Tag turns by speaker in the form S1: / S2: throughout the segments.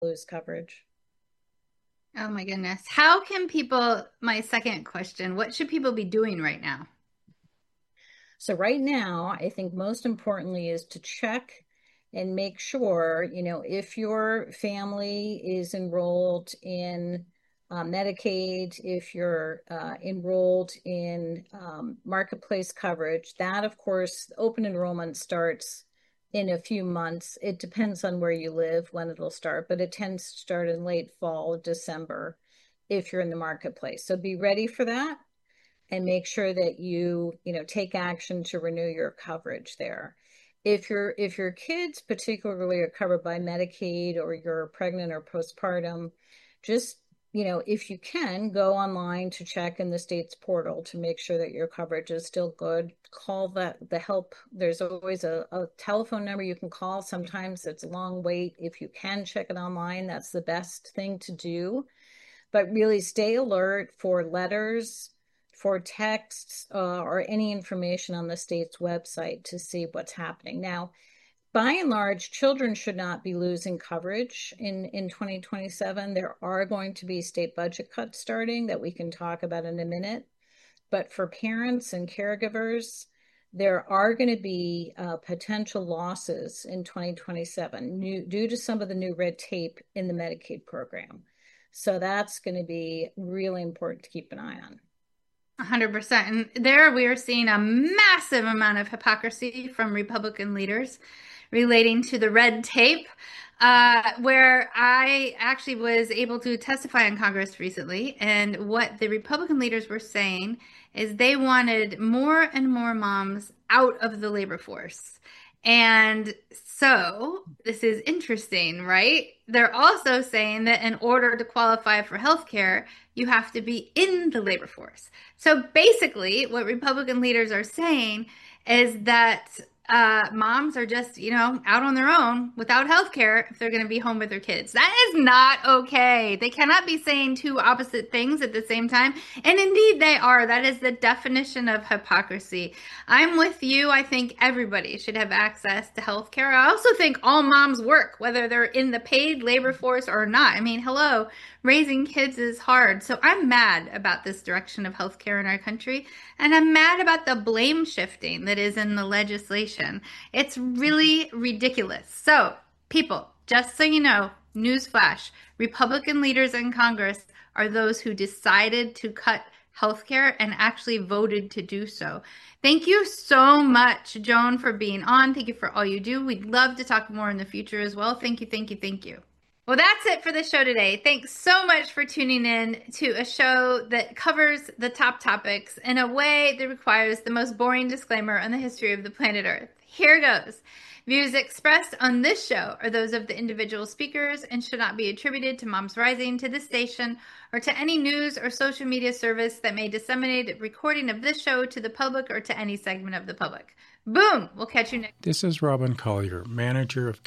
S1: lose coverage.
S2: Oh my goodness. How can people, my second question, what should people be doing right now?
S1: So right now, I think most importantly is to check and make sure, if your family is enrolled in Medicaid, if you're enrolled in marketplace coverage, that of course, open enrollment starts in a few months. It depends on where you live when it'll start, but it tends to start in late fall, December, if you're in the marketplace. So be ready for that and make sure that you take action to renew your coverage there. If your kids particularly are covered by Medicaid or you're pregnant or postpartum, just if you can go online to check in the state's portal to make sure that your coverage is still good. Call the help. There's always a telephone number you can call. Sometimes it's a long wait. If you can check it online, that's the best thing to do, but really stay alert for letters, for texts, or any information on the state's website to see what's happening. Now, by and large, children should not be losing coverage in 2027. There are going to be state budget cuts starting that we can talk about in a minute. But for parents and caregivers, there are going to be potential losses in 2027 due to some of the new red tape in the Medicaid program. So that's going to be really important to keep an eye on.
S2: 100%. And there we are seeing a massive amount of hypocrisy from Republican leaders relating to the red tape, where I actually was able to testify in Congress recently. And what the Republican leaders were saying is they wanted more and more moms out of the labor force. And so this is interesting, right? They're also saying that in order to qualify for health care, you have to be in the labor force. So basically, what Republican leaders are saying is that moms are just, out on their own without health care if they're going to be home with their kids. That is not okay. They cannot be saying two opposite things at the same time. And indeed, they are. That is the definition of hypocrisy. I'm with you. I think everybody should have access to health care. I also think all moms work, whether they're in the paid labor force or not. I mean, hello, raising kids is hard. So I'm mad about this direction of healthcare in our country. And I'm mad about the blame shifting that is in the legislation. It's really ridiculous. So, people, just so you know, newsflash, Republican leaders in Congress are those who decided to cut healthcare and actually voted to do so. Thank you so much, Joan, for being on. Thank you for all you do. We'd love to talk more in the future as well. Thank you, thank you, thank you. Well, that's it for the show today. Thanks so much for tuning in to a show that covers the top topics in a way that requires the most boring disclaimer on the history of the planet Earth. Here goes. Views expressed on this show are those of the individual speakers and should not be attributed to Moms Rising, to this station, or to any news or social media service that may disseminate a recording of this show to the public or to any segment of the public. Boom! We'll catch you next.
S3: This is Robin Collier, manager of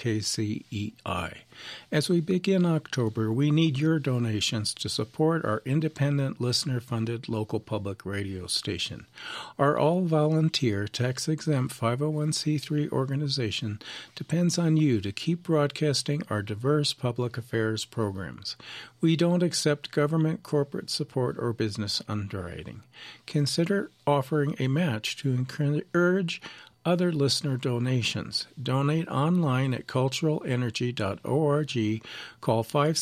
S3: KCEI. As we begin October, we need your donations to support our independent, listener-funded local public radio station. Our all-volunteer, tax-exempt 501c3 organization depends on you to keep broadcasting our diverse public affairs programs. We don't accept government, corporate support, or business underwriting. Consider offering a match to encourage other listener donations. Donate online at culturalenergy.org. Call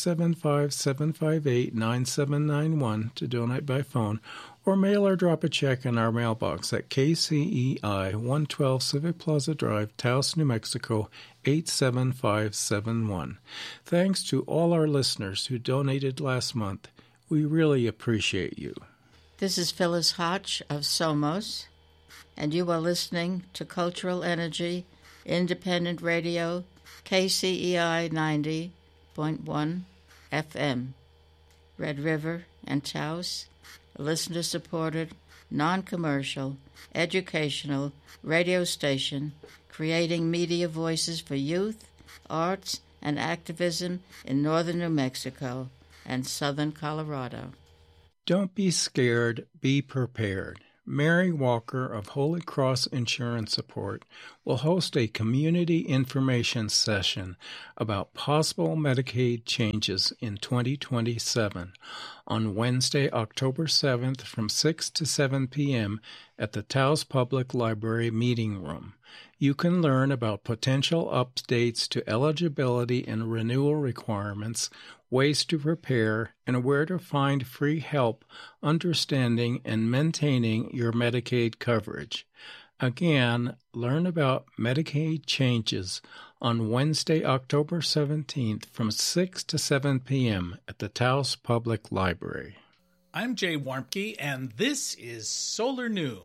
S3: 575-758-9791 to donate by phone, or mail or drop a check in our mailbox at KCEI 112 Civic Plaza Drive, Taos, New Mexico 87571. Thanks to all our listeners who donated last month. We really appreciate you.
S4: This is Phyllis Hotch of Somos, and you are listening to Cultural Energy, Independent Radio, KCEI 90.1 FM, Red River and Taos, listener-supported, non-commercial, educational radio station creating media voices for youth, arts, and activism in northern New Mexico and southern Colorado.
S3: Don't be scared, be prepared. Mary Walker of Holy Cross Insurance Support will host a community information session about possible Medicaid changes in 2027 on Wednesday, October 7th from 6 to 7 p.m. at the Taos Public Library Meeting Room. You can learn about potential updates to eligibility and renewal requirements, ways to prepare, and where to find free help understanding and maintaining your Medicaid coverage. Again, learn about Medicaid changes on Wednesday, October 17th from 6 to 7 p.m. at the Taos Public Library.
S5: I'm Jay Warmke, and this is Solar News.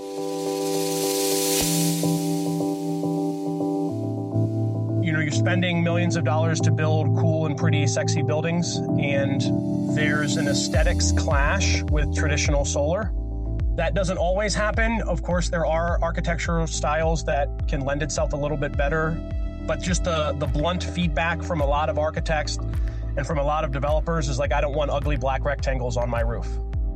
S6: You know, you're spending millions of dollars to build cool and pretty, sexy buildings, and there's an aesthetics clash with traditional solar. That doesn't always happen. Of course, there are architectural styles that can lend itself a little bit better, but just the blunt feedback from a lot of architects and from a lot of developers is like, I don't want ugly black rectangles on my roof.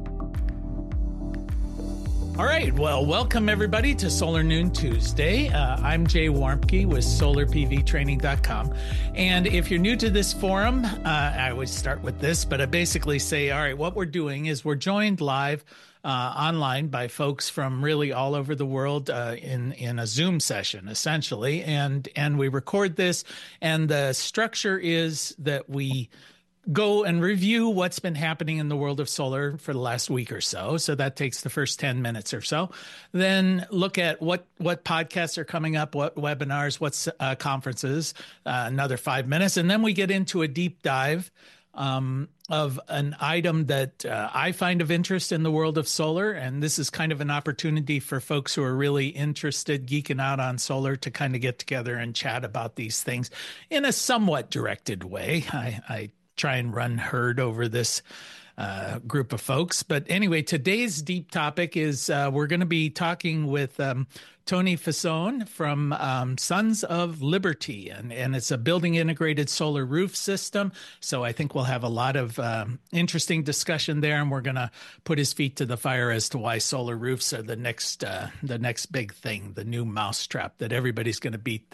S5: All right, well, welcome everybody to Solar Noon Tuesday. I'm Jay Warmke with SolarPVTraining.com. And if you're new to this forum, I always start with this, but I basically say, all right, what we're doing is we're joined live online by folks from really all over the world in a Zoom session, essentially. And we record this, and the structure is that we go and review what's been happening in the world of solar for the last week or so. So that takes the first 10 minutes or so. Then look at what podcasts are coming up, what webinars, what's conferences, another 5 minutes. And then we get into a deep dive of an item that I find of interest in the world of solar. And this is kind of an opportunity for folks who are really interested, geeking out on solar, to kind of get together and chat about these things in a somewhat directed way. I try and run herd over this group of folks. But anyway, today's deep topic is we're going to be talking with Tony Fasone from Sons of Liberty, and it's a building integrated solar roof system. So I think we'll have a lot of interesting discussion there, and we're going to put his feet to the fire as to why solar roofs are the next big thing, the new mousetrap that everybody's going to beat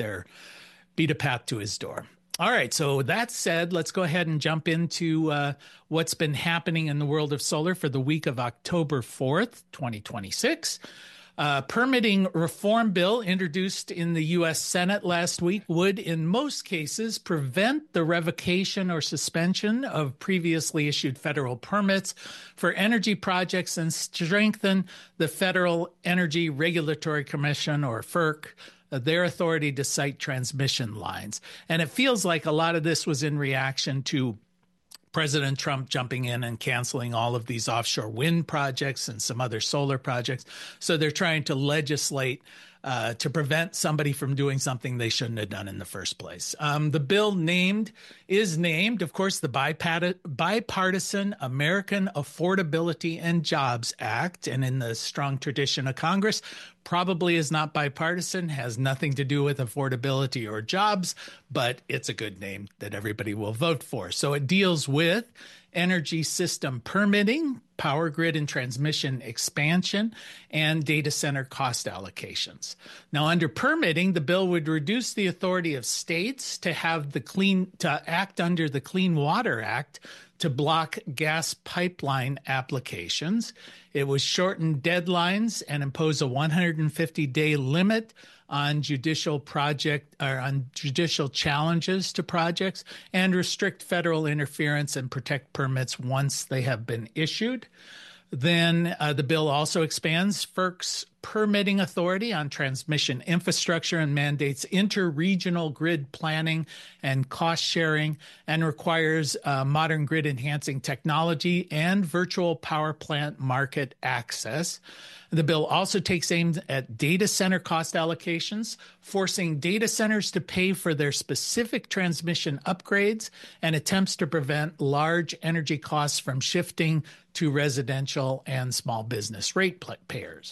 S5: a path to his door. All right, so that said, let's go ahead and jump into what's been happening in the world of solar for the week of October 4th, 2026. Permitting reform bill introduced in the U.S. Senate last week would, in most cases, prevent the revocation or suspension of previously issued federal permits for energy projects and strengthen the Federal Energy Regulatory Commission, or FERC, their authority to site transmission lines. And it feels like a lot of this was in reaction to President Trump jumping in and canceling all of these offshore wind projects and some other solar projects. So they're trying to legislate to prevent somebody from doing something they shouldn't have done in the first place. The bill is named, of course, the Bipartisan American Affordability and Jobs Act. And in the strong tradition of Congress, probably is not bipartisan, has nothing to do with affordability or jobs, but it's a good name that everybody will vote for. So it deals with energy system permitting, power grid and transmission expansion, and data center cost allocations. Now, under permitting, the bill would reduce the authority of states to act under the Clean Water Act to block gas pipeline applications. It would shorten deadlines and impose a 150-day limit on judicial challenges to projects, and restrict federal interference and protect permits once they have been issued. Then the bill also expands FERC's permitting authority on transmission infrastructure and mandates interregional grid planning and cost sharing, and requires modern grid enhancing technology and virtual power plant market access. The bill also takes aim at data center cost allocations, forcing data centers to pay for their specific transmission upgrades, and attempts to prevent large energy costs from shifting to residential and small business ratepayers.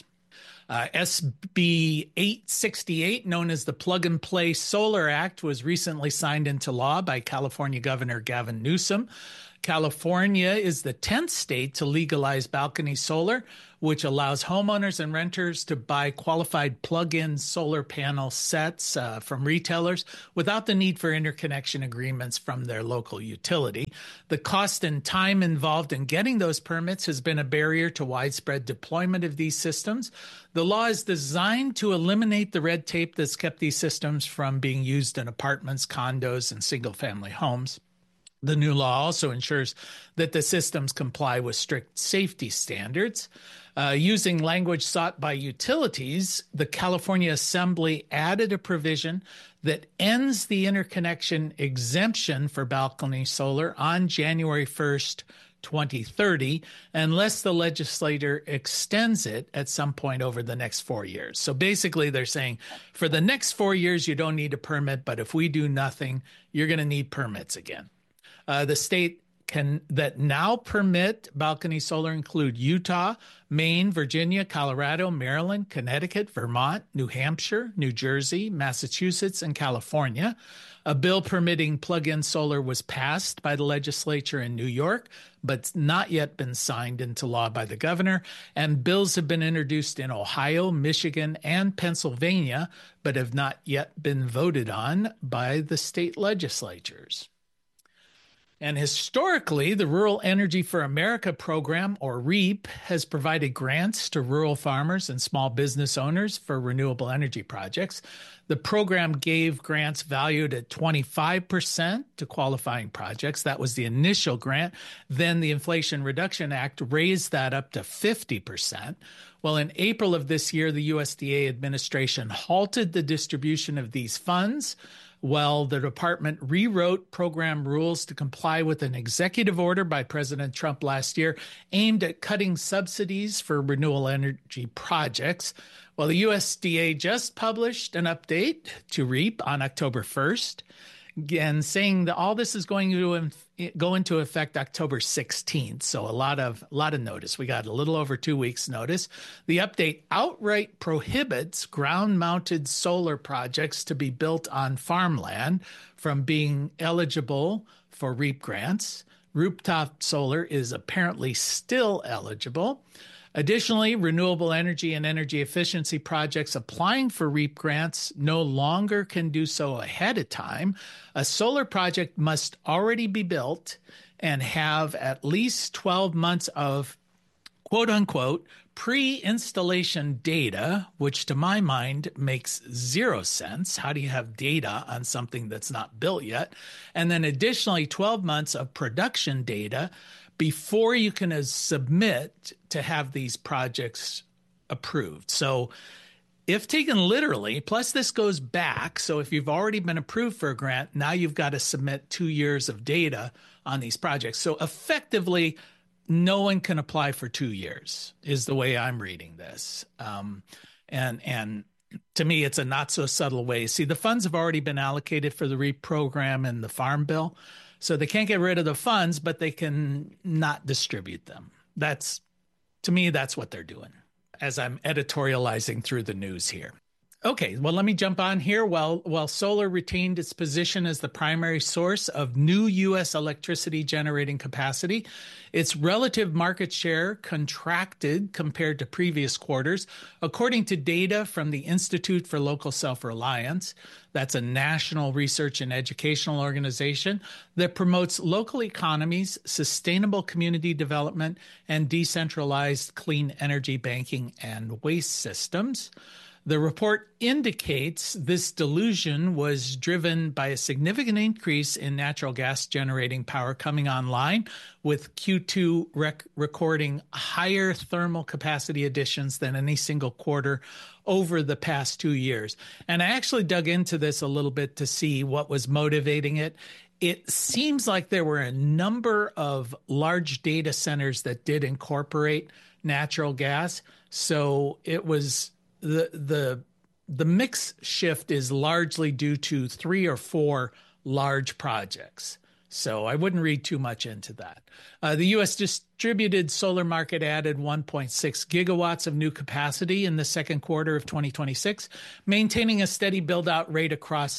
S5: SB 868, known as the Plug and Play Solar Act, was recently signed into law by California Governor Gavin Newsom. California is the 10th state to legalize balcony solar, which allows homeowners and renters to buy qualified plug-in solar panel sets from retailers without the need for interconnection agreements from their local utility. The cost and time involved in getting those permits has been a barrier to widespread deployment of these systems. The law is designed to eliminate the red tape that's kept these systems from being used in apartments, condos, and single-family homes. The new law also ensures that the systems comply with strict safety standards. Using language sought by utilities, the California Assembly added a provision that ends the interconnection exemption for balcony solar on January 1st, 2030, unless the legislature extends it at some point over the next 4 years. So basically, they're saying for the next 4 years, you don't need a permit, but if we do nothing, you're going to need permits again. The state that now permit balcony solar include Utah, Maine, Virginia, Colorado, Maryland, Connecticut, Vermont, New Hampshire, New Jersey, Massachusetts, and California. A bill permitting plug-in solar was passed by the legislature in New York, but not yet been signed into law by the governor. And bills have been introduced in Ohio, Michigan, and Pennsylvania, but have not yet been voted on by the state legislatures. And historically, the Rural Energy for America program, or REAP, has provided grants to rural farmers and small business owners for renewable energy projects. The program gave grants valued at 25% to qualifying projects. That was the initial grant. Then the Inflation Reduction Act raised that up to 50%. Well, in April of this year, the USDA administration halted the distribution of these funds. Well, the department rewrote program rules to comply with an executive order by President Trump last year aimed at cutting subsidies for renewable energy projects. Well, the USDA just published an update to REAP on October 1st, again saying that all this is going to go into effect October 16th. So a lot of notice. We got a little over 2 weeks notice. The update outright prohibits ground-mounted solar projects to be built on farmland from being eligible for REAP grants. Rooftop solar is apparently still eligible. Additionally, renewable energy and energy efficiency projects applying for REAP grants no longer can do so ahead of time. A solar project must already be built and have at least 12 months of quote-unquote pre-installation data, which to my mind makes zero sense. How do you have data on something that's not built yet? And then additionally, 12 months of production data before you can submit to have these projects approved. So if taken literally, plus this goes back, so if you've already been approved for a grant, now you've got to submit 2 years of data on these projects. So effectively, no one can apply for 2 years is the way I'm reading this. And to me, it's a not so subtle way. See, the funds have already been allocated for the REAP program and the Farm Bill. So they can't get rid of the funds, but they can not distribute them. To me, that's what they're doing as I'm editorializing through the news here. Okay, well, let me jump on here. While solar retained its position as the primary source of new U.S. electricity generating capacity, its relative market share contracted compared to previous quarters, according to data from the Institute for Local Self-Reliance. That's a national research and educational organization that promotes local economies, sustainable community development, and decentralized clean energy banking and waste systems. The report indicates this delusion was driven by a significant increase in natural gas generating power coming online, with Q2 recording higher thermal capacity additions than any single quarter over the past 2 years. And I actually dug into this a little bit to see what was motivating it. It seems like there were a number of large data centers that did incorporate natural gas. So it was the mix shift is largely due to 3 or 4 large projects. So I wouldn't read too much into that. The U.S. distributed solar market added 1.6 gigawatts of new capacity in the second quarter of 2026, maintaining a steady build-out rate across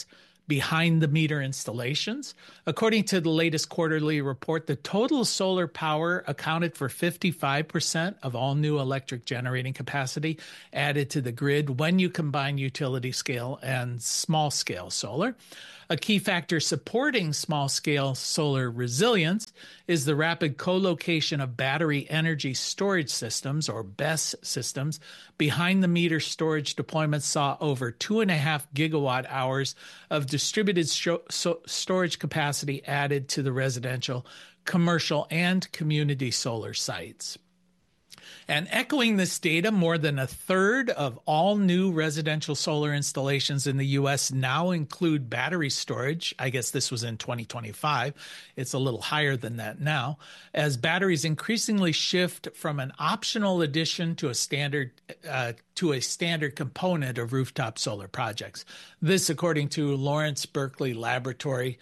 S5: behind the meter installations. According to the latest quarterly report, the total solar power accounted for 55% of all new electric generating capacity added to the grid when you combine utility scale and small scale solar. A key factor supporting small-scale solar resilience is the rapid co-location of battery energy storage systems, or BESS systems. Behind-the-meter storage deployments saw over 2.5 gigawatt hours of distributed storage capacity added to the residential, commercial, and community solar sites. And echoing this data, more than a third of all new residential solar installations in the U.S. now include battery storage. I guess this was in 2025. It's a little higher than that now, as batteries increasingly shift from an optional addition to a standard component of rooftop solar projects. This, according to Lawrence Berkeley Laboratory,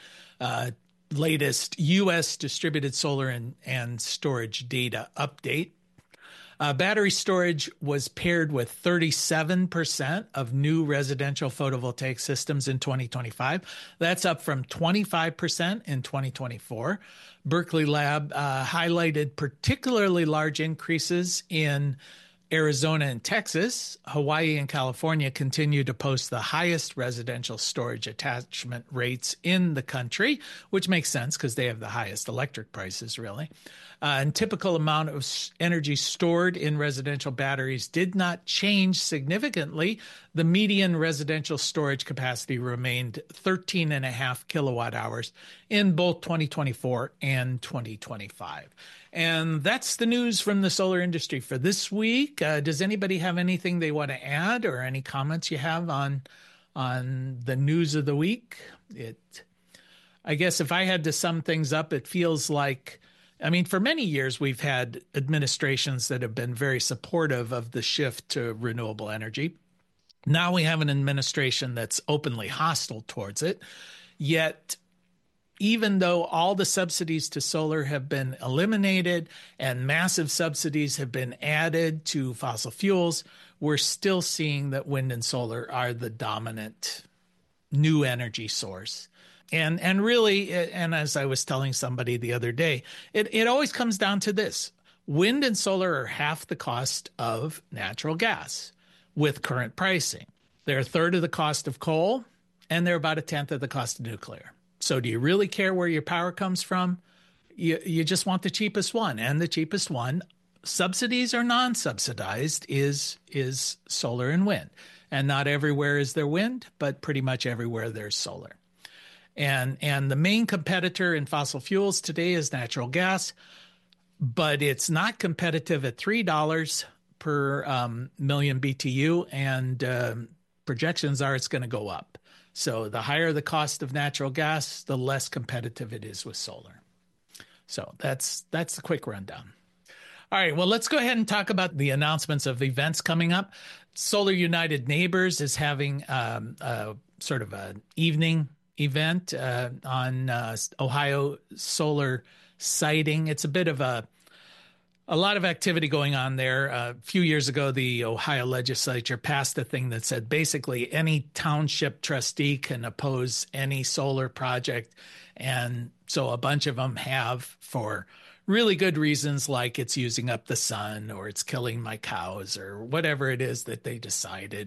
S5: latest U.S. distributed solar and storage data update. Battery storage was paired with 37% of new residential photovoltaic systems in 2025. That's up from 25% in 2024. Berkeley Lab highlighted particularly large increases in Arizona and Texas. Hawaii and California continue to post the highest residential storage attachment rates in the country, which makes sense because they have the highest electric prices, really. And typical amount of energy stored in residential batteries did not change significantly. The median residential storage capacity remained 13.5 kilowatt hours in both 2024 and 2025. And that's the news from the solar industry for this week. Does anybody have anything they want to add, or any comments you have on the news of the week? I guess if I had to sum things up, it feels like, I mean, for many years, we've had administrations that have been very supportive of the shift to renewable energy. Now we have an administration that's openly hostile towards it. Yet, even though all the subsidies to solar have been eliminated and massive subsidies have been added to fossil fuels, we're still seeing that wind and solar are the dominant new energy source. And really, and as I was telling somebody the other day, it always comes down to this. Wind and solar are half the cost of natural gas with current pricing. They're a third of the cost of coal, and they're about a tenth of the cost of nuclear. So do you really care where your power comes from? You just want the cheapest one. And the cheapest one, subsidies or non-subsidized, is solar and wind. And not everywhere is there wind, but pretty much everywhere there's solar. And the main competitor in fossil fuels today is natural gas, but it's not competitive at $3 per million BTU, and projections are it's going to go up. So the higher the cost of natural gas, the less competitive it is with solar. So that's the quick rundown. All right, well, let's go ahead and talk about the announcements of events coming up. Solar United Neighbors is having sort of an evening event on Ohio solar siting. It's a bit of a lot of activity going on there. A few years ago, the Ohio legislature passed a thing that said basically any township trustee can oppose any solar project. And so a bunch of them have, for really good reasons, like it's using up the sun or it's killing my cows or whatever it is that they decided.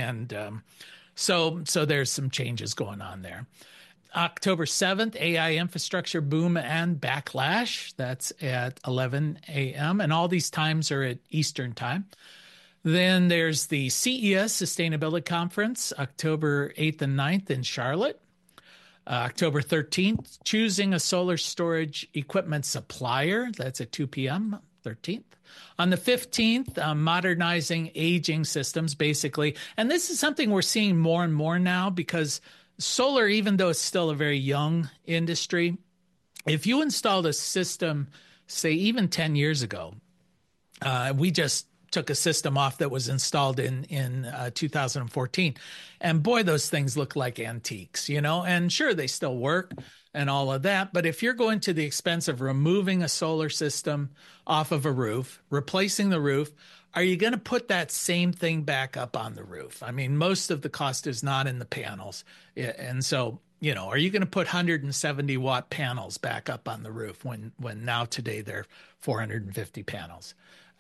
S5: So there's some changes going on there. October 7th, AI infrastructure boom and backlash. That's at 11 a.m. And all these times are at Eastern time. Then there's the CES Sustainability Conference, October 8th and 9th in Charlotte. October 13th, choosing a solar storage equipment supplier. That's at 2 p.m., 13th. On the 15th, modernizing aging systems, basically. And this is something we're seeing more and more now, because solar, even though it's still a very young industry, if you installed a system, say even 10 years ago, we just took a system off that was installed in 2014. And boy, those things look like antiques, and sure, they still work. and all of that. But if you're going to the expense of removing a solar system off of a roof, replacing the roof, are you going to put that same thing back up on the roof? I mean, most of the cost is not in the panels. And so, are you going to put 170 watt panels back up on the roof when now today they're 450 panels?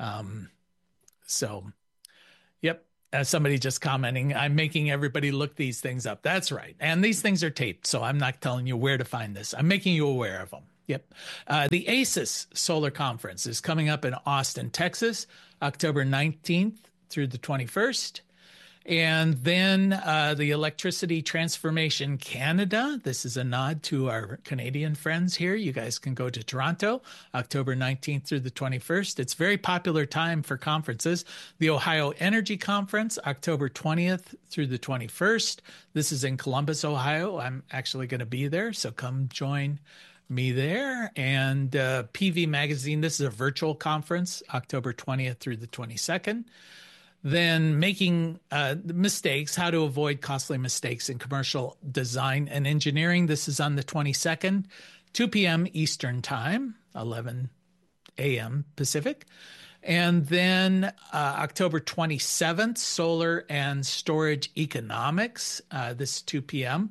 S5: Yep. Somebody just commenting, I'm making everybody look these things up. That's right. And these things are taped, so I'm not telling you where to find this. I'm making you aware of them. Yep. The ACES Solar Conference is coming up in Austin, Texas, October 19th through the 21st. And then the Electricity Transformation Canada. This is a nod to our Canadian friends here. You guys can go to Toronto, October 19th through the 21st. It's a very popular time for conferences. The Ohio Energy Conference, October 20th through the 21st. This is in Columbus, Ohio. I'm actually going to be there, so come join me there. And PV Magazine, this is a virtual conference, October 20th through the 22nd. Then making mistakes, how to avoid costly mistakes in commercial design and engineering. This is on the 22nd, 2 p.m. Eastern Time, 11 a.m. Pacific. And then October 27th, Solar and Storage Economics. This is 2 p.m.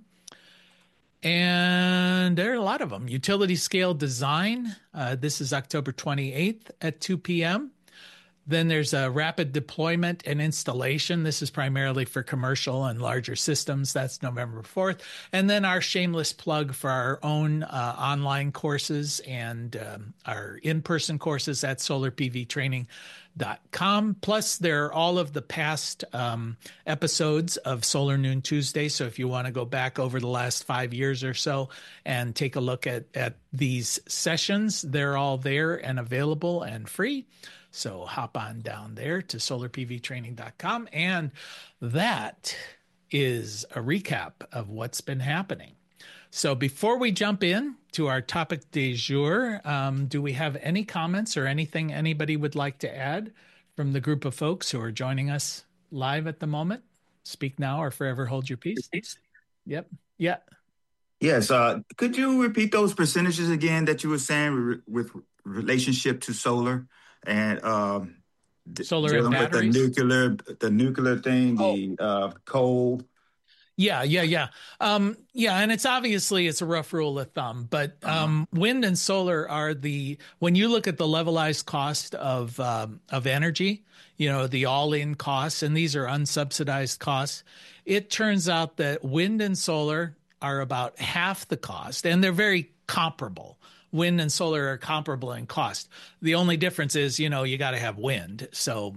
S5: And there are a lot of them. Utility Scale Design. This is October 28th at 2 p.m. Then there's a Rapid Deployment and Installation. This is primarily for commercial and larger systems. That's November 4th. And then our shameless plug for our own online courses and our in-person courses at solarpvtraining.com. Plus, there are all of the past episodes of Solar Noon Tuesday. So if you want to go back over the last 5 years or so and take a look at these sessions, they're all there and available and free. So hop on down there to solarpvtraining.com. And that is a recap of what's been happening. So before we jump in to our topic du jour, do we have any comments or anything anybody would like to add from the group of folks who are joining us live at the moment? Speak now or forever hold your peace. Yep. Yeah.
S7: Yes. Could you repeat those percentages again that you were saying with relationship to solar? And
S5: solar and batteries,
S7: the nuclear thing, the coal.
S5: Yeah. And it's obviously it's a rough rule of thumb, but wind and solar are when you look at the levelized cost of energy, the all-in costs, and these are unsubsidized costs. It turns out that wind and solar are about half the cost, and they're very comparable. Wind and solar are comparable in cost. The only difference is, you got to have wind. So,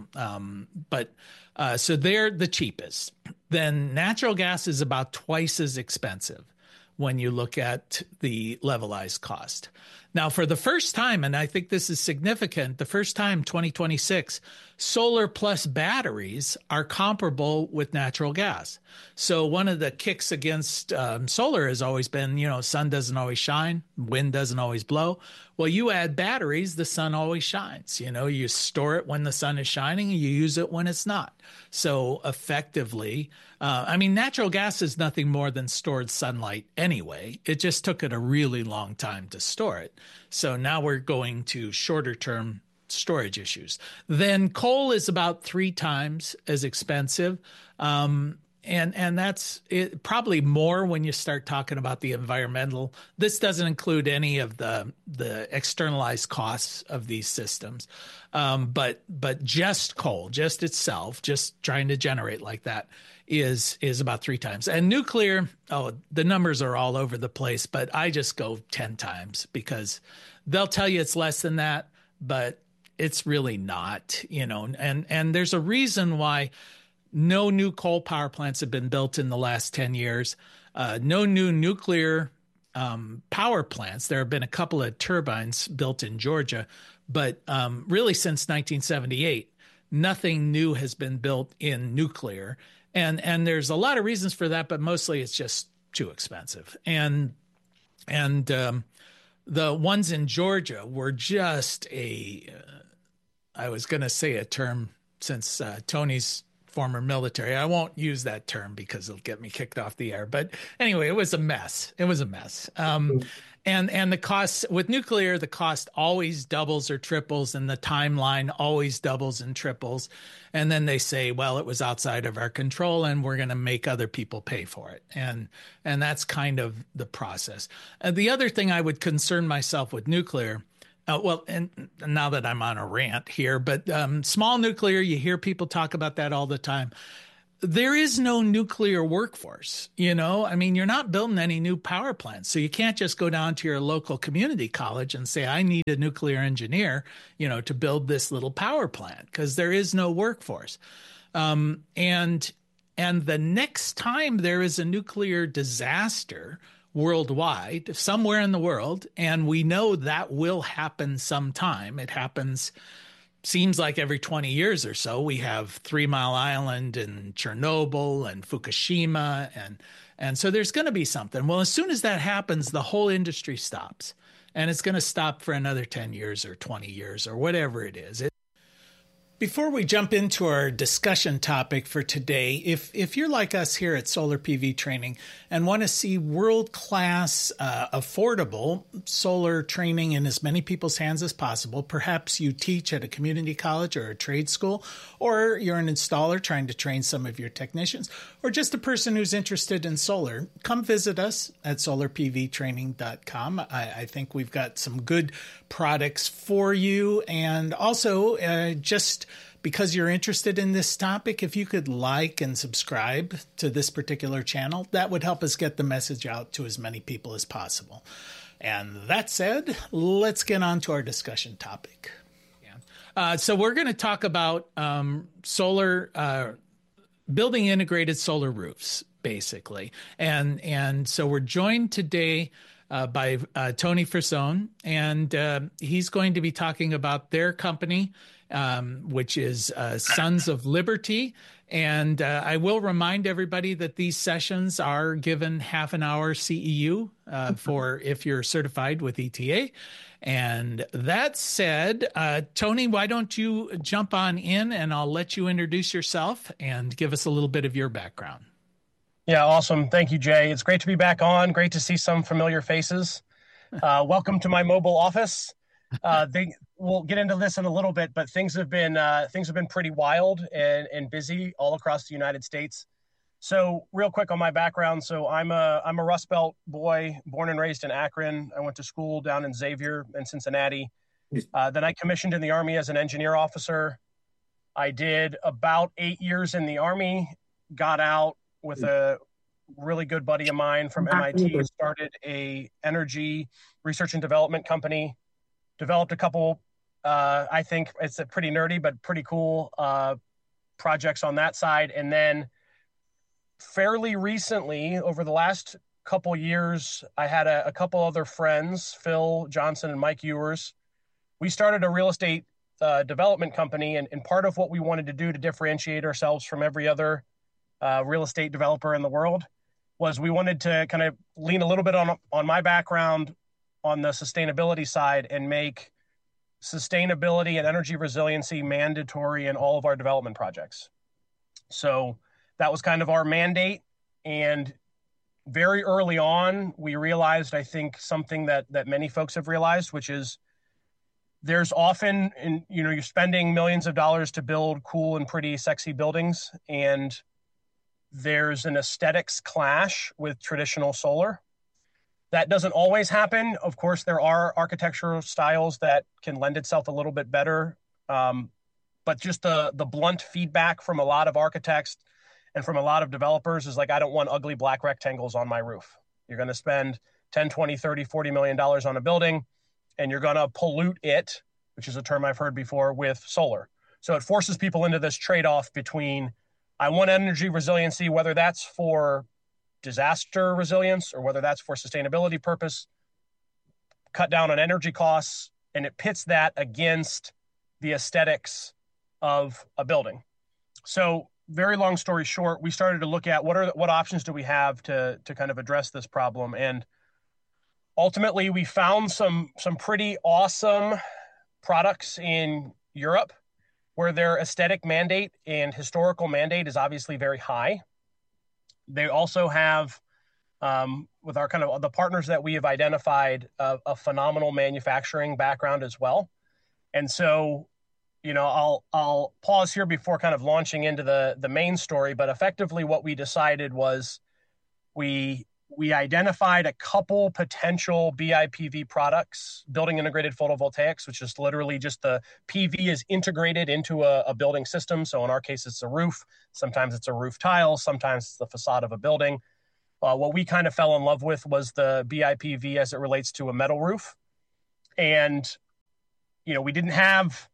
S5: so they're the cheapest. Then natural gas is about twice as expensive when you look at the levelized cost. Now, for the first time, and I think this is significant, the first time, 2026, solar plus batteries are comparable with natural gas. So one of the kicks against solar has always been, sun doesn't always shine, wind doesn't always blow. Well, you add batteries, the sun always shines. You store it when the sun is shining, and you use it when it's not. So effectively, natural gas is nothing more than stored sunlight anyway. It just took it a really long time to store it. So now we're going to shorter term storage issues. Then coal is about 3 times as expensive. And that's probably more when you start talking about the environmental. This doesn't include any of the externalized costs of these systems. But just coal, just itself, just trying to generate like that is about 3 times. And nuclear, the numbers are all over the place, but I just go 10 times because they'll tell you it's less than that, but it's really not, and there's a reason why no new coal power plants have been built in the last 10 years. No new nuclear power plants. There have been a couple of turbines built in Georgia, but really since 1978, nothing new has been built in nuclear. And there's a lot of reasons for that, but mostly it's just too expensive. And the ones in Georgia were just I was going to say a term since Tony's former military. I won't use that term because it'll get me kicked off the air. But anyway, it was a mess. It was a mess. And the cost with nuclear, the cost always doubles or triples, and the timeline always doubles and triples. And then they say, well, it was outside of our control, and we're going to make other people pay for it. And that's kind of the process. The other thing I would concern myself with nuclear, and now that I'm on a rant here, but small nuclear, you hear people talk about that all the time. There is no nuclear workforce, I mean, you're not building any new power plants. So you can't just go down to your local community college and say, I need a nuclear engineer, to build this little power plant, because there is no workforce. And the next time there is a nuclear disaster worldwide, somewhere in the world, and we know that will happen sometime. It happens, seems like every 20 years or so. We have 3 Mile Island and Chernobyl and Fukushima, and so there's going to be something. Well, as soon as that happens, the whole industry stops, and it's going to stop for another 10 years or 20 years or whatever it is. Before we jump into our discussion topic for today, if you're like us here at Solar PV Training and want to see world-class, affordable solar training in as many people's hands as possible, perhaps you teach at a community college or a trade school, or you're an installer trying to train some of your technicians, or just a person who's interested in solar, come visit us at solarpvtraining.com. I think we've got some good products for you. And also, just because you're interested in this topic, if you could like and subscribe to this particular channel, that would help us get the message out to as many people as possible. And that said, let's get on to our discussion topic. So we're going to talk about solar, building integrated solar roofs, basically. And so we're joined today by Tony Frisone, and he's going to be talking about their company, which is Sons of Liberty. And I will remind everybody that these sessions are given half an hour CEU for if you're certified with ETA. And that said, Tony, why don't you jump on in and I'll let you introduce yourself and give us a little bit of your background.
S6: Yeah, awesome. Thank you, Jay. It's great to be back on. Great to see some familiar faces. Welcome to my mobile office. We'll get into this in a little bit, but things have been pretty wild and busy all across the United States. So real quick on my background. So I'm a Rust Belt boy, born and raised in Akron. I went to school down in Xavier in Cincinnati. Then I commissioned in the Army as an engineer officer. I did about 8 years in the Army, got out with a really good buddy of mine from MIT, started a energy research and development company, developed a couple, I think it's a pretty nerdy, but pretty cool projects on that side. And then fairly recently, over the last couple years, I had a couple other friends, Phil Johnson and Mike Ewers. We started a real estate development company. And part of what we wanted to do to differentiate ourselves from every other real estate developer in the world was we wanted to kind of lean a little bit on my background on the sustainability side and make sustainability and energy resiliency mandatory in all of our development projects. So that was kind of our mandate. And very early on, we realized, I think, something that many folks have realized, which is there's often, you're spending millions of dollars to build cool and pretty sexy buildings, and there's an aesthetics clash with traditional solar. That doesn't always happen. Of course, there are architectural styles that can lend itself a little bit better. But just the blunt feedback from a lot of architects and from a lot of developers is like, I don't want ugly black rectangles on my roof. You're going to spend 10, 20, 30, $40 million on a building, and you're going to pollute it, which is a term I've heard before, with solar. So it forces people into this trade-off between, I want energy resiliency, whether that's for disaster resilience or whether that's for sustainability purpose, cut down on energy costs, and it pits that against the aesthetics of a building. So very long story short, we started to look at what options do we have to kind of address this problem. And ultimately we found some pretty awesome products in Europe where their aesthetic mandate and historical mandate is obviously very high. They also have, with our kind of the partners that we have identified, a phenomenal manufacturing background as well. And so, I'll pause here before kind of launching into the main story, but effectively what we decided was we identified a couple potential BIPV products, building integrated photovoltaics, which is literally just the PV is integrated into a building system. So in our case, it's a roof. Sometimes it's a roof tile. Sometimes it's the facade of a building. What we kind of fell in love with was the BIPV as it relates to a metal roof. And, we didn't have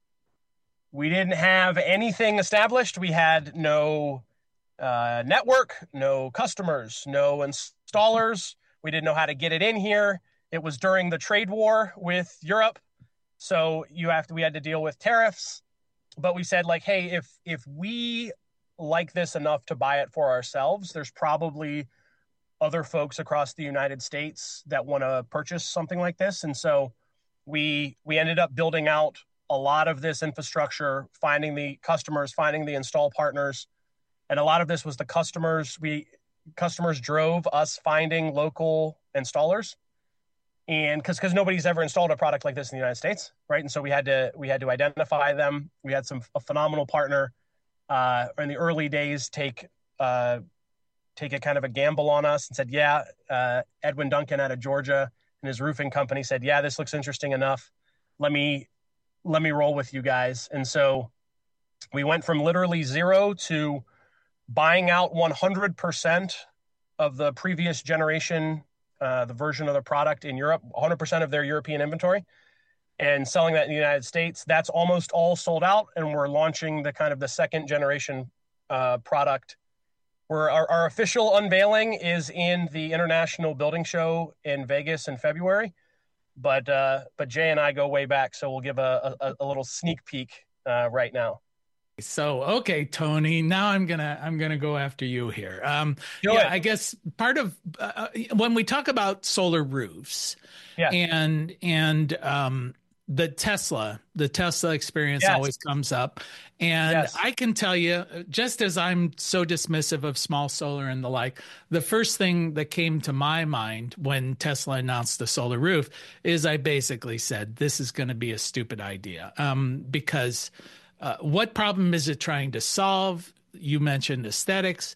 S6: anything established. We had no network, no customers, no installers. We didn't know how to get it in here. It was during the trade war with Europe. So we had to deal with tariffs, but we said like, hey, if we like this enough to buy it for ourselves, there's probably other folks across the United States that want to purchase something like this. And so we ended up building out a lot of this infrastructure, finding the customers, finding the install partners. And a lot of this was the customers. Customers drove us finding local installers, and because nobody's ever installed a product like this in the United States, right? And so we had to identify them. We had a phenomenal partner in the early days take a kind of a gamble on us and said, yeah, Edwin Duncan out of Georgia and his roofing company said, yeah, this looks interesting enough. Let me roll with you guys. And so we went from literally zero to buying out 100% of the previous generation, the version of the product in Europe, 100% of their European inventory, and selling that in the United States. That's almost all sold out, and we're launching the second generation product. Where our official unveiling is in the International Building Show in Vegas in February, but Jay and I go way back, so we'll give a little sneak peek right now.
S5: So, okay, Tony, now I'm gonna go after you here. I guess part of when we talk about solar roofs, and the Tesla experience always comes up, and I can tell you, just as I'm so dismissive of small solar and the like, the first thing that came to my mind when Tesla announced the solar roof is I basically said, this is going to be a stupid idea, because what problem is it trying to solve? You mentioned aesthetics.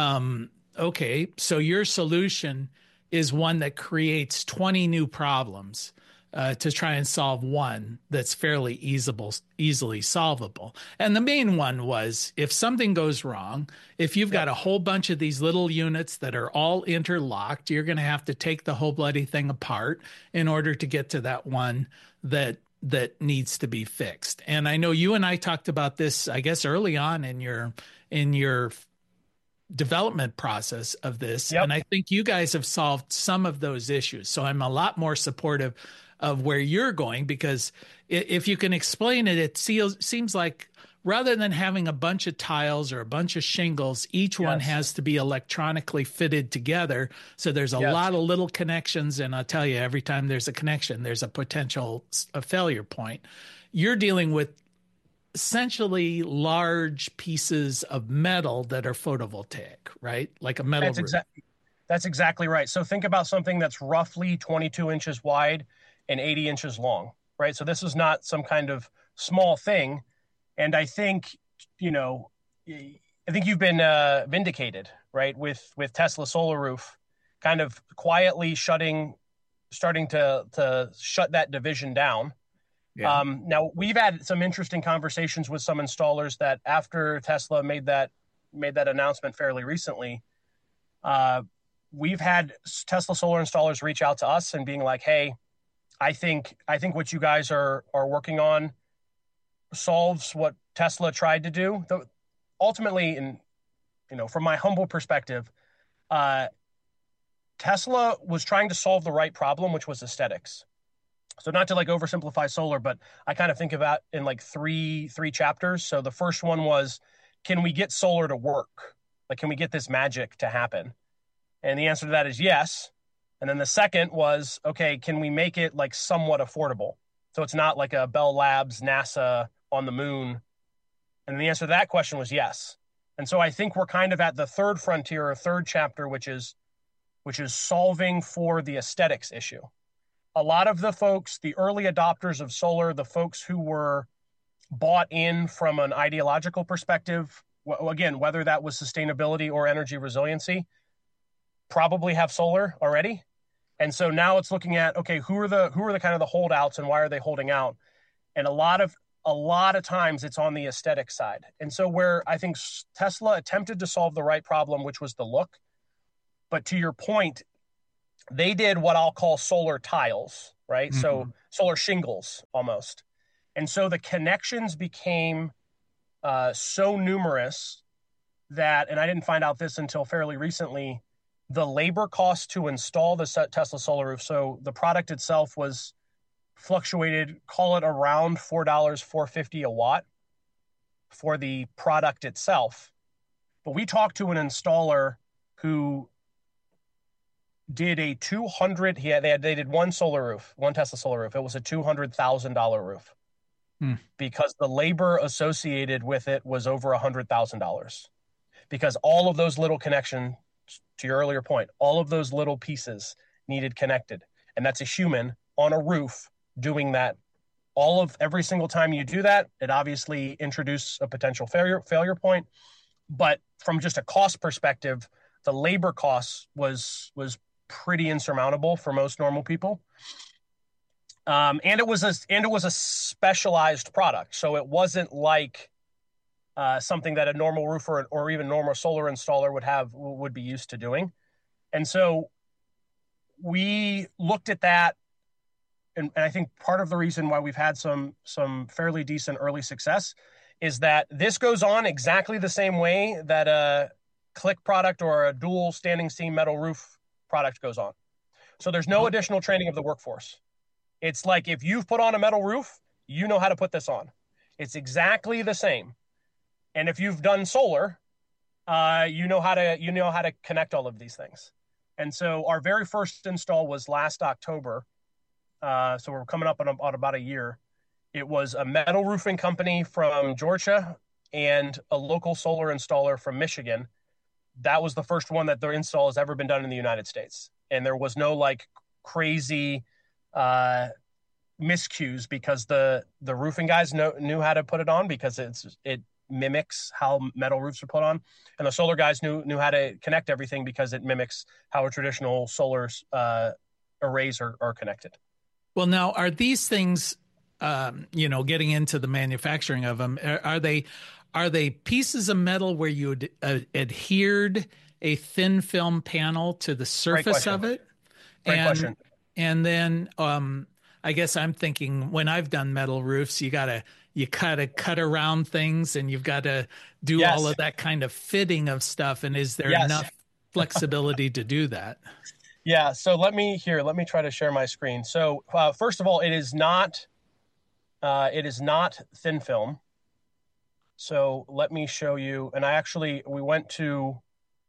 S5: Okay, so your solution is one that creates 20 new problems to try and solve one that's fairly easily solvable. And the main one was, if something goes wrong, if you've got a whole bunch of these little units that are all interlocked, you're going to have to take the whole bloody thing apart in order to get to that one that needs to be fixed. And I know you and I talked about this, I guess, early on in your development process of this. And I think you guys have solved some of those issues. So I'm a lot more supportive of where you're going, because if you can explain it, it seems like rather than having a bunch of tiles or a bunch of shingles, each one has to be electronically fitted together. So there's a lot of little connections. And I'll tell you, every time there's a connection, there's a potential failure point. You're dealing with essentially large pieces of metal that are photovoltaic, right? Like a metal roof.
S6: That's exactly right. So think about something that's roughly 22 inches wide and 80 inches long, right? So this is not some kind of small thing. And I think, you've been vindicated, right? With Tesla Solar Roof kind of quietly starting to shut that division down. Yeah. Now we've had some interesting conversations with some installers that after Tesla made that announcement fairly recently, we've had Tesla solar installers reach out to us and being like, hey, I think what you guys are working on solves what Tesla tried to do. Ultimately, from my humble perspective, Tesla was trying to solve the right problem, which was aesthetics. So not to oversimplify solar, but I kind of think of that in three chapters. So the first one was, can we get solar to work? Can we get this magic to happen? And the answer to that is yes. And then the second was, okay, can we make it somewhat affordable? So it's not like a Bell Labs, NASA on the moon And the answer to that question was yes. And so I think we're kind of at the third frontier or third chapter, which is solving for the aesthetics issue. A lot of the folks, the early adopters of solar, the folks who were bought in from an ideological perspective, again, whether that was sustainability or energy resiliency, probably have solar already. And so now it's looking at, okay, who are the kind of the holdouts and why are they holding out? And a lot of times it's on the aesthetic side. And so where I think Tesla attempted to solve the right problem, which was the look, but to your point, they did what I'll call solar tiles, right? Mm-hmm. So solar shingles almost. And so the connections became so numerous that, and I didn't find out this until fairly recently, the labor cost to install the Tesla solar roof, so the product itself was fluctuated, call it around $4, $4.50 a watt for the product itself. But we talked to an installer who did they did one solar roof, one Tesla solar roof. It was a $200,000 roof because the labor associated with it was over $100,000 because all of those little connections, to your earlier point, all of those little pieces needed connected. And that's a human on a roof doing that. Every single time you do that, it obviously introduces a potential failure point. But from just a cost perspective, the labor cost was pretty insurmountable for most normal people. And it was a specialized product. So it wasn't like something that a normal roofer or even normal solar installer would be used to doing. And so we looked at that. And I think part of the reason why we've had some fairly decent early success is that this goes on exactly the same way that a click product or a dual standing seam metal roof product goes on. So there's no additional training of the workforce. It's like if you've put on a metal roof, you know how to put this on. It's exactly the same. And if you've done solar, you know how to connect all of these things. And so our very first install was last October. So we're coming up on about a year. It was a metal roofing company from Georgia and a local solar installer from Michigan. That was the first one that their install has ever been done in the United States. And there was no like crazy miscues because the roofing guys knew how to put it on because it mimics how metal roofs are put on. And the solar guys knew how to connect everything because it mimics how a traditional solar arrays are connected.
S5: Well, now, are these things, getting into the manufacturing of them, are they pieces of metal where you adhered a thin film panel to the surface of it?
S6: Great question.
S5: And then I guess I'm thinking when I've done metal roofs, you gotta cut around things and you've got to do all of that kind of fitting of stuff. And is there enough flexibility to do that?
S6: Yeah. So let me try to share my screen. So first of all, it is not thin film. So let me show you. And we went to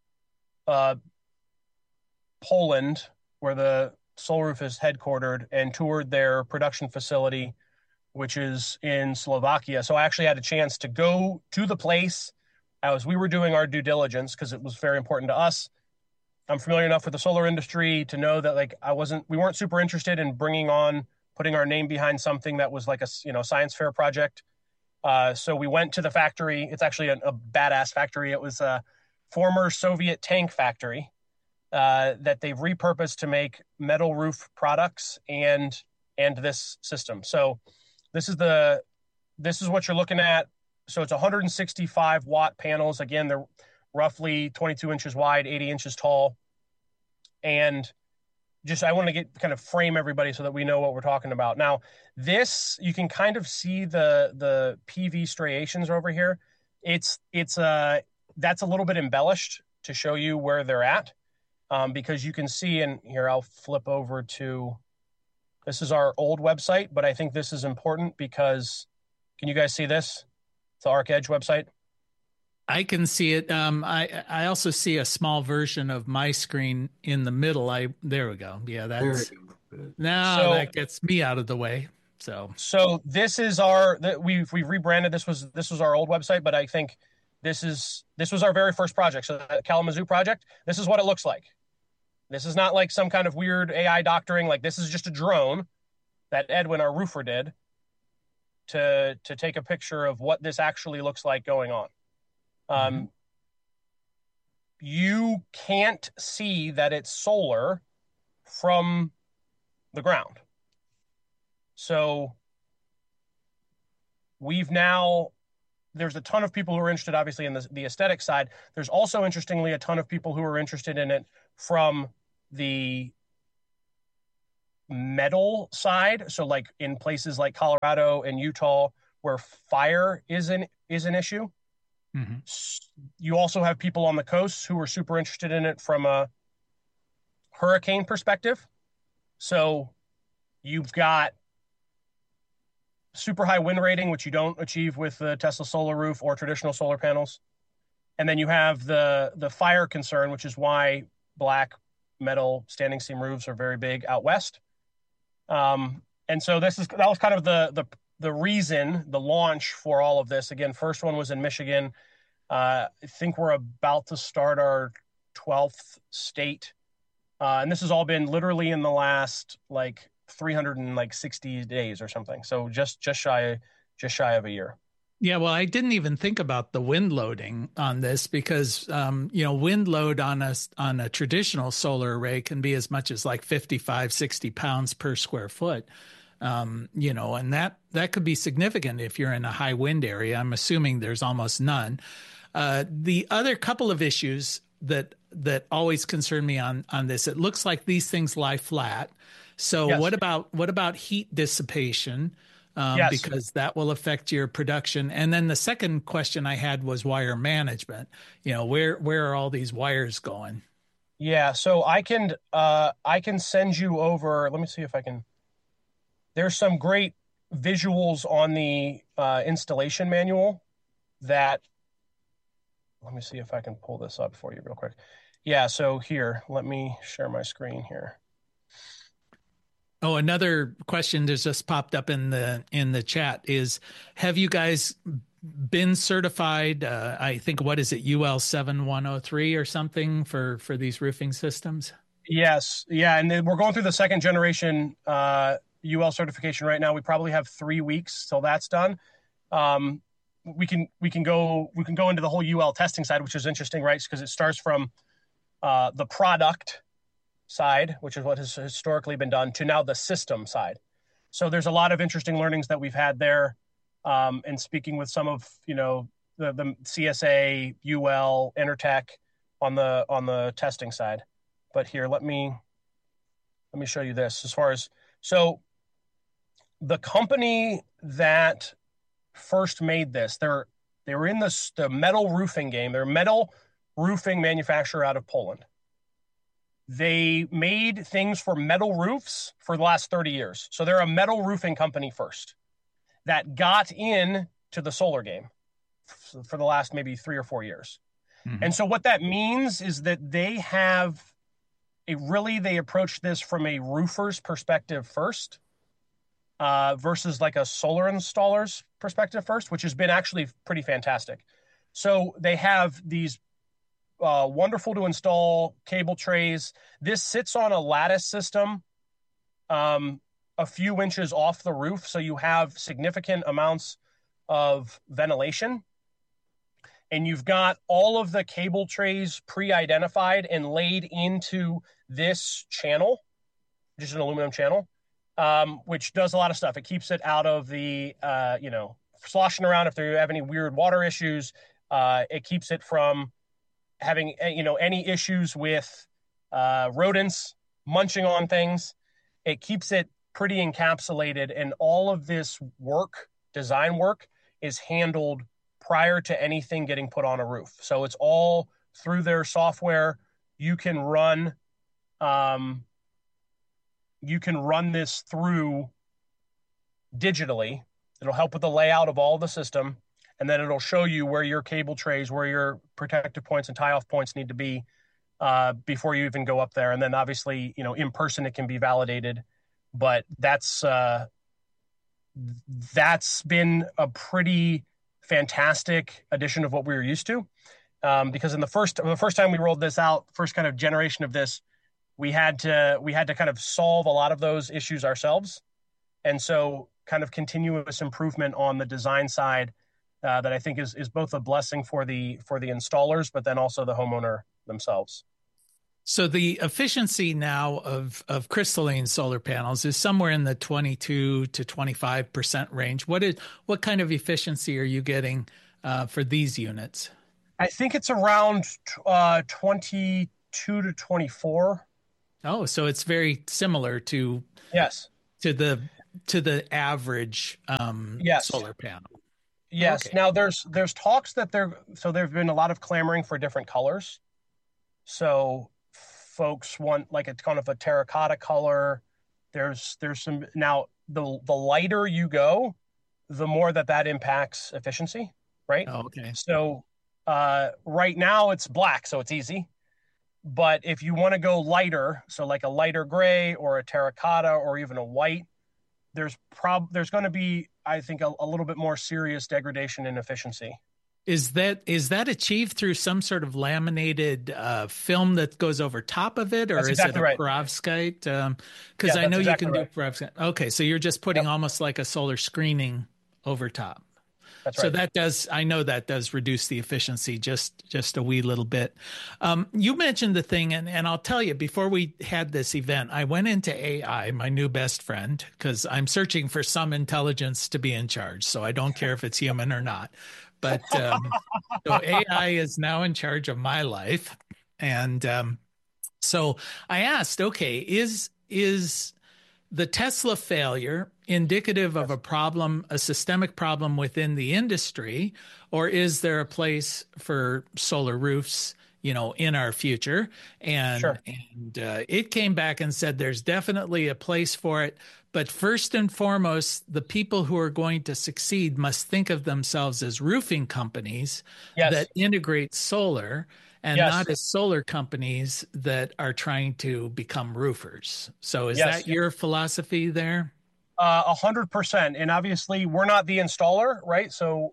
S6: Poland where the Solar Roof is headquartered and toured their production facility, which is in Slovakia. So I actually had a chance to go to the place as we were doing our due diligence because it was very important to us. I'm familiar enough with the solar industry to know that we weren't super interested in putting our name behind something that was like a science fair project. So we went to the factory. It's actually a badass factory. It was a former Soviet tank factory that they've repurposed to make metal roof products and this system. So this is what you're looking at. So it's 165 watt panels. Again, they're roughly 22 inches wide, 80 inches tall. And I want to kind of frame everybody so that we know what we're talking about. Now, this, you can kind of see the PV striations over here. That's a little bit embellished to show you where they're at because you can see, and here I'll flip over to, this is our old website, but I think this is important because, can you guys see this? It's the ArcEdge website.
S5: I can see it. I also see a small version of my screen in the middle. There we go. Yeah, that gets me out of the way.
S6: So this is we've rebranded. This was our old website, but I think this was our very first project. So the Kalamazoo project, this is what it looks like. This is not like some kind of weird AI doctoring. Like, this is just a drone that Edwin, our roofer, did to take a picture of what this actually looks like going on. You can't see that it's solar from the ground. So there's a ton of people who are interested, obviously, in the aesthetic side. There's also, interestingly, a ton of people who are interested in it from the metal side. So like in places like Colorado and Utah, where fire is an issue. You also have people on the coast who are super interested in it from a hurricane perspective. So you've got super high wind rating, which you don't achieve with the Tesla solar roof or traditional solar panels. And then you have the fire concern, which is why black metal standing seam roofs are very big out west. And so that was kind of the reason, the launch for all of this. Again, first one was in Michigan. I think we're about to start our 12th state. And this has all been literally in the last 360 days or something. So just shy of a year.
S5: Yeah, well, I didn't even think about the wind loading on this because, wind load on a traditional solar array can be as much as 55, 60 pounds per square foot. And that could be significant if you're in a high wind area. I'm assuming there's almost none. The other couple of issues that always concern me on this, it looks like these things lie flat. So yes. What about heat dissipation? Yes. Because that will affect your production. And then the second question I had was wire management. Where are all these wires going?
S6: Yeah, so I can send you over. Let me see if I can. There's some great visuals on the installation manual that. Let me see if I can pull this up for you real quick. Yeah, so here, let me share my screen here.
S5: Oh, another question that just popped up in the chat is, have you guys been certified? I think, what is it, UL 7103 or something for these roofing systems? Yes. Yeah. And then we're going through the second generation UL certification right now. We probably have 3 weeks till that's done. We can go into the whole UL testing side, which is interesting, right? Because it starts from the product side, which is what has historically been done, to now the system side. So there's a lot of interesting learnings that we've had there, and speaking with some of the CSA, UL, Intertech on the testing side. But here, let me show you this. So the company that first made this, they were in the metal roofing game. They're a metal roofing manufacturer out of Poland. They made things for metal roofs for the last 30 years. So they're a metal roofing company first that got in to the solar game for the last maybe 3 or 4 years. Mm-hmm. And so what that means is that they approach this from a roofer's perspective first, versus like a solar installer's perspective first, which has been actually pretty fantastic. So they have these wonderful to install cable trays. This sits on a lattice system a few inches off the roof, so you have significant amounts of ventilation. And you've got all of the cable trays pre-identified and laid into this channel, which is an aluminum channel, which does a lot of stuff. It keeps it out of the, sloshing around if they have any weird water issues. It keeps it from having, any issues with rodents munching on things. It keeps it pretty encapsulated, and all of this design work, is handled prior to anything getting put on a roof. So it's all through their software. You can run this through digitally. It'll help with the layout of all the system, and then it'll show you where your cable trays, where your protective points and tie-off points need to be before you even go up there. And then obviously, in person it can be validated, but that's
S6: that's been a pretty fantastic addition of what we were used to. Because the first time we rolled this out, first kind of generation of this, we had to kind of solve a lot of those issues ourselves. And so kind of continuous improvement on the design side that I think is both a blessing for the installers, but then also the homeowner themselves.
S5: So the efficiency now of crystalline solar panels is somewhere in the 22 to 25% range. What kind of efficiency are you getting for these units?
S6: I think it's around 22 to 24.
S5: Oh, so it's very similar to the average solar panel.
S6: Yes. Okay. Now there's talks that there've been a lot of clamoring for different colors. So folks want like a kind of a terracotta color. There's some, now the lighter you go, the more that impacts efficiency, right?
S5: Oh, okay.
S6: So right now it's black, so it's easy. But if you want to go lighter, so like a lighter gray or a terracotta or even a white, there's going to be, I think, a little bit more serious degradation in efficiency.
S5: Is that achieved through some sort of laminated film that goes over top of it, or
S6: that's
S5: is
S6: exactly
S5: it a
S6: right.
S5: perovskite? Because I know
S6: exactly
S5: you can
S6: right.
S5: do perovskite. Okay, so you're just putting almost like a solar screening over top.
S6: That's right.
S5: So I know that does reduce the efficiency just a wee little bit. You mentioned the thing, and I'll tell you, before we had this event, I went into AI, my new best friend, because I'm searching for some intelligence to be in charge. So I don't care if it's human or not. But so AI is now in charge of my life. And so I asked, okay, is the Tesla failure indicative of a systemic problem within the industry, or is there a place for solar roofs, in our future? And,
S6: sure.
S5: and it came back and said there's definitely a place for it. But first and foremost, the people who are going to succeed must think of themselves as roofing companies that integrate solar, and not as solar companies that are trying to become roofers. So is that your philosophy there?
S6: 100%. And obviously we're not the installer, right? So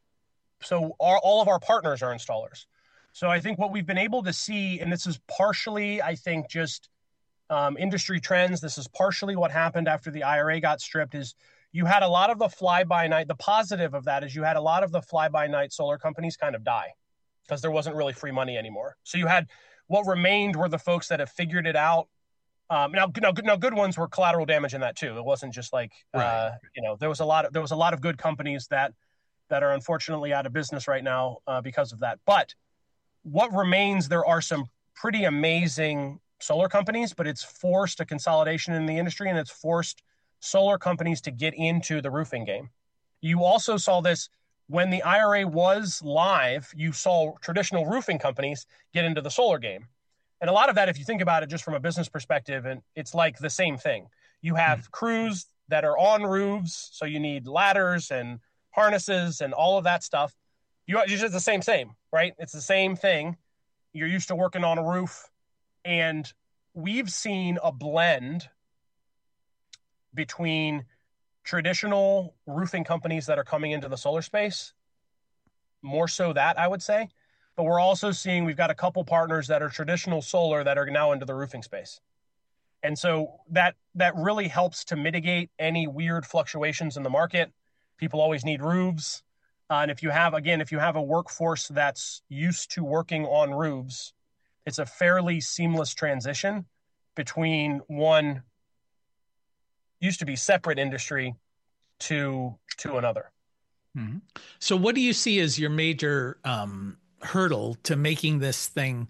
S6: all of our partners are installers. So I think what we've been able to see, and this is partially, I think, just industry trends. This is partially what happened after the IRA got stripped, is you had a lot of the fly-by-night. The positive of that is you had a lot of the fly-by-night solar companies kind of die because there wasn't really free money anymore. So you had, what remained were the folks that have figured it out. Now good ones were collateral damage in that too. It wasn't just like,
S5: right.
S6: There was a lot of good companies that are unfortunately out of business right now because of that. But what remains, there are some pretty amazing solar companies, but it's forced a consolidation in the industry, and it's forced solar companies to get into the roofing game. You also saw this when the IRA was live. You saw traditional roofing companies get into the solar game. And a lot of that, if you think about it just from a business perspective, and it's like the same thing. You have crews that are on roofs, so you need ladders and harnesses and all of that stuff. You're just the same, right? It's the same thing. You're used to working on a roof. And we've seen a blend between traditional roofing companies that are coming into the solar space, more so that, I would say. But we're also seeing, we've got a couple partners that are traditional solar that are now into the roofing space. And so that really helps to mitigate any weird fluctuations in the market. People always need roofs. And if you have a workforce that's used to working on roofs, it's a fairly seamless transition between one used to be separate industry to another.
S5: Mm-hmm. So what do you see as your major hurdle to making this thing,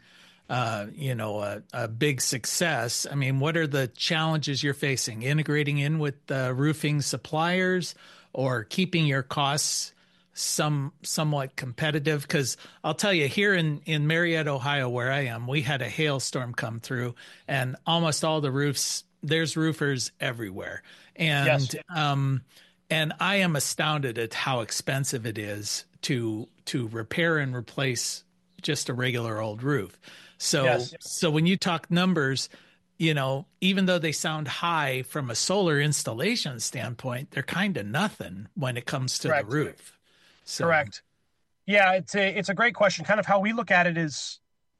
S5: a big success? I mean, what are the challenges you're facing? Integrating in with roofing suppliers, or keeping your costs somewhat competitive? Because I'll tell you, here in Marietta, Ohio, where I am, we had a hailstorm come through, and almost all the roofs, there's roofers everywhere. And and I am astounded at how expensive it is to repair and replace just a regular old roof. So when you talk numbers, even though they sound high from a solar installation standpoint, they're kind of nothing when it comes to
S6: Correct.
S5: the roof. So,
S6: Correct. Yeah, it's a great question. Kind of how we look at it is,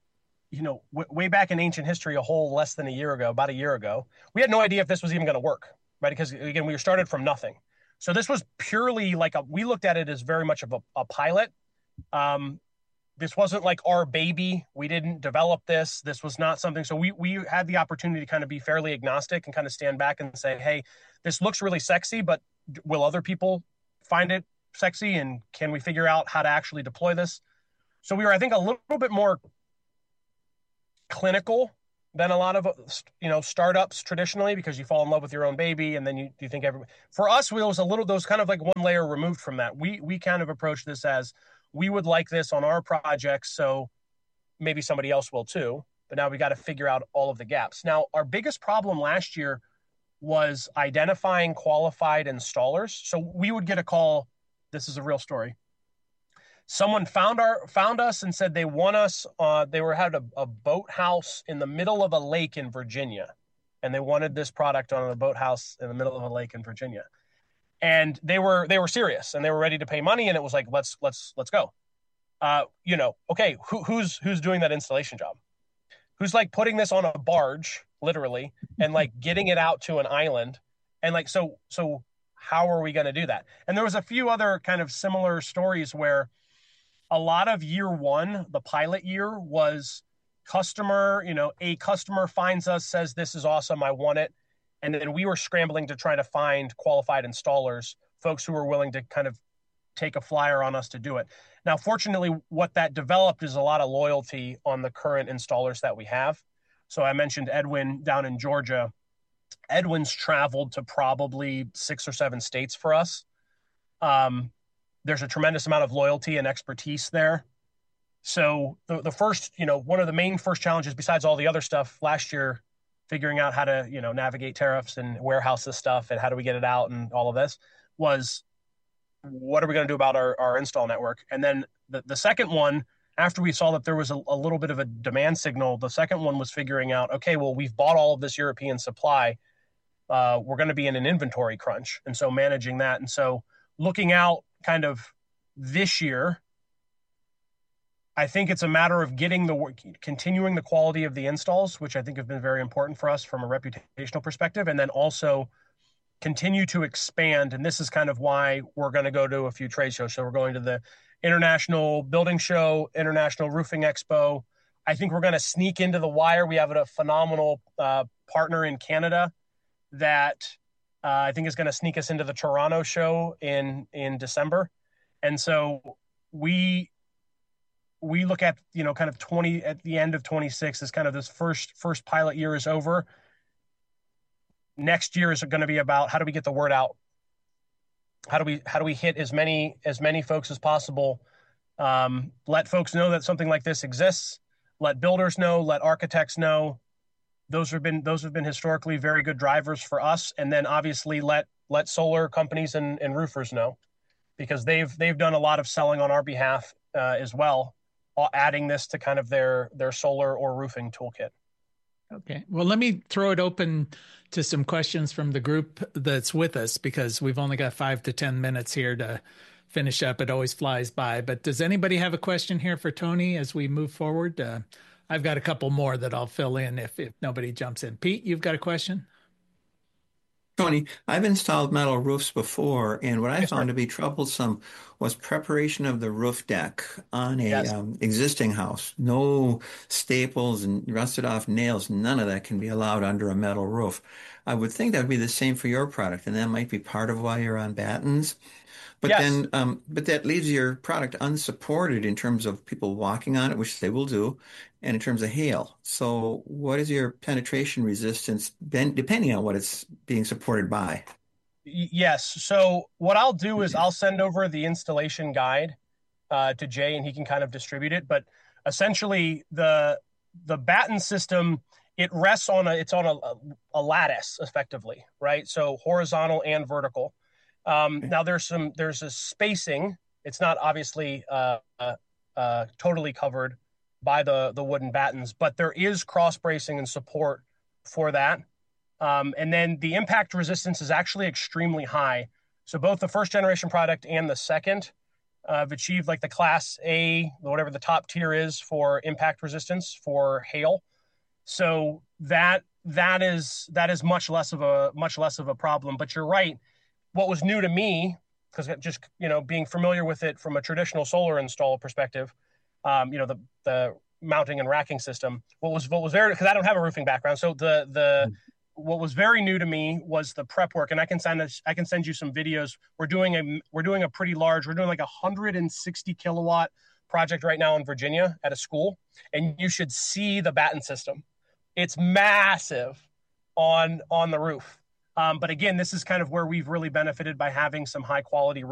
S6: way back in ancient history, about a year ago, we had no idea if this was even going to work, right? Because again, we started from nothing. So this was purely we looked at it as very much of a pilot. This wasn't like our baby. We didn't develop this. This was not something. So we had the opportunity to kind of be fairly agnostic and kind of stand back and say, hey, this looks really sexy, but will other people find it sexy? And can we figure out how to actually deploy this? So we were, I think, a little bit more clinical than a lot of startups traditionally, because you fall in love with your own baby and then you think for us, we was those kind of like one layer removed from that. We kind of approach this as, we would like this on our projects, so maybe somebody else will too, but now we got to figure out all of the gaps. Now, our biggest problem last year was identifying qualified installers. So we would get a call. This is a real story. Someone found us and said they want us. They had a boathouse in the middle of a lake in Virginia, and they wanted this product on a boathouse in the middle of a lake in Virginia. And they were serious, and they were ready to pay money. And it was like, let's go. Okay, who's doing that installation job? Who's like putting this on a barge, literally, and like getting it out to an island? And like, so how are we going to do that? And there was a few other kind of similar stories where a lot of year one, the pilot year, was a customer finds us, says, this is awesome, I want it. And then we were scrambling to try to find qualified installers, folks who were willing to kind of take a flyer on us to do it. Now, fortunately, what that developed is a lot of loyalty on the current installers that we have. So I mentioned Edwin down in Georgia. Edwin's traveled to probably 6 or 7 states for us. There's a tremendous amount of loyalty and expertise there. So the first, one of the main first challenges, besides all the other stuff last year, figuring out how to, navigate tariffs and warehouse this stuff and how do we get it out and all of this, was what are we going to do about our install network? And then the second one, after we saw that there was a little bit of a demand signal, the second one was figuring out, okay, well, we've bought all of this European supply. We're going to be in an inventory crunch. And so managing that. And so looking out kind of this year, I think it's a matter of continuing the quality of the installs, which I think have been very important for us from a reputational perspective, and then also continue to expand. And this is kind of why we're going to go to a few trade shows. So we're going to the International Building Show, International Roofing Expo. I think we're going to sneak into the wire. We have a phenomenal partner in Canada that I think is going to sneak us into the Toronto show in December. And so we look at, kind of at the end of 26 as kind of this first pilot year is over. Next year is going to be about how do we get the word out? How do we hit as many folks as possible? Let folks know that something like this exists. Let builders know, let architects know. Those have been historically very good drivers for us. And then obviously let solar companies and roofers know, because they've done a lot of selling on our behalf as well, adding this to kind of their solar or roofing toolkit.
S5: Okay. Well, let me throw it open to some questions from the group that's with us, because we've only got 5 to 10 minutes here to finish up. It always flies by. But does anybody have a question here for Tony as we move forward? I've got a couple more that I'll fill in if nobody jumps in. Pete, you've got a question?
S8: Tony, I've installed metal roofs before, and what I found to be troublesome was preparation of the roof deck on a existing house. No staples and rusted off nails, none of that can be allowed under a metal roof. I would think that would be the same for your product, and that might be part of why you're on battens. But but that leaves your product unsupported in terms of people walking on it, which they will do, and in terms of hail. So what is your penetration resistance depending on what it's being supported by?
S6: Yes. So what I'll do is I'll send over the installation guide to Jay, and he can kind of distribute it. But essentially the batten system, it rests on a lattice effectively, right? So horizontal and vertical. Now there's a spacing. It's not obviously totally covered by the wooden battens, but there is cross bracing and support for that. And then the impact resistance is actually extremely high. So both the first generation product and the second have achieved like the class A, whatever the top tier is for impact resistance for hail. So that is much less of a problem. But you're right. What was new to me, because just, being familiar with it from a traditional solar install perspective, the mounting and racking system, what was very, because I don't have a roofing background. So what was very new to me was the prep work. And I can send you some videos. We're doing a pretty large, we're doing like 160 kilowatt project right now in Virginia at a school. And you should see the batten system. It's massive on the roof. But again, this is kind of where we've really benefited by having some high quality